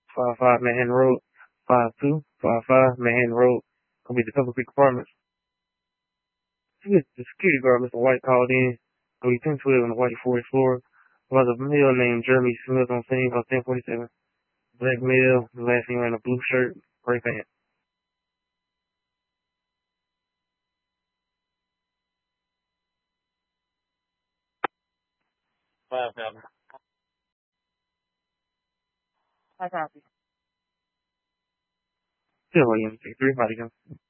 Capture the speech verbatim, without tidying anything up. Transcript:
five five Manhattan Road, five two five five Manhattan Road. Gonna be the Pepper Creek Apartments. The security guard, Mister White, called in. Gonna be ten twelve on the White fortieth floor. About a male named Jeremy Smith on scene about ten forty-seven. Black male, last name wearing a blue shirt, gray pants. Five thousand. I copy. Still Williams, three body gun.